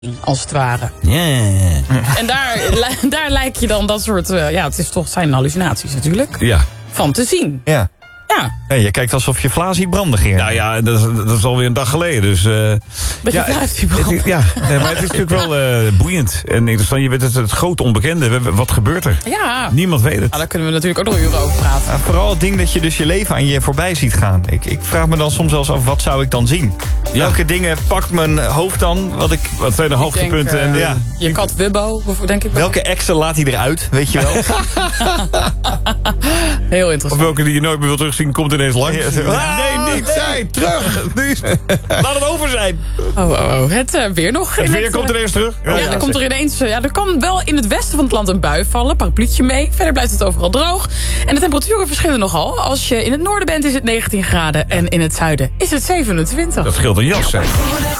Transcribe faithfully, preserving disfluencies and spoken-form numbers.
als het ware. Ja, ja, ja. En daar, daar lijkt je dan dat soort... Uh, ja, het is toch zijn hallucinaties natuurlijk. Ja. Van te zien. Ja. Ja. Hey, je kijkt alsof je Vlaas ziet branden, Geert. Nou ja, dat is, dat is alweer een dag geleden. Dus, uh, Dat je ja, Vlaas ziet het, branden. het, ja, nee, maar het is natuurlijk wel uh, boeiend en interessant. Je weet het, het grote onbekende. Wat gebeurt er? Ja. Niemand weet het. Nou, daar kunnen we natuurlijk ook nog uren over praten. Ja, vooral het ding dat je dus je leven aan je voorbij ziet gaan. Ik, ik vraag me dan soms wel eens af, wat zou ik dan zien? Ja. Welke dingen pakt mijn hoofd dan? Wat ik, Wat zijn de hoogtepunten? denk, uh, en de, ja. Je kat Wubbo, denk ik wel. welke exen laat hij eruit, weet je wel? Heel Of interessant. welke die je nooit meer wil terugzien, komt ineens langs. Ah, Nee, niet zij, terug. Nu is- Laat het over zijn. Oh, oh, oh. Het uh, weer nog. Het in weer het, komt uh, ineens terug. Ja, Ja, er komt er ineens. uh, Ja, er kan wel in het westen van het land een bui vallen. Parapluutje mee. Verder blijft het overal droog. En de temperaturen verschillen nogal. Als je in het noorden bent is het negentien graden. En in het zuiden is het zevenentwintig. Dat scheelt een jas, zeg.